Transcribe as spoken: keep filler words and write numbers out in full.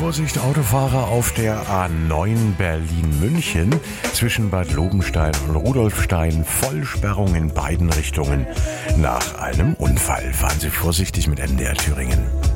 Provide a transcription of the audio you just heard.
Vorsicht, Autofahrer auf der A neun Berlin-München zwischen Bad Lobenstein und Rudolfstein. Vollsperrung in beiden Richtungen nach einem Unfall. Fahren Sie vorsichtig mit M D R Thüringen.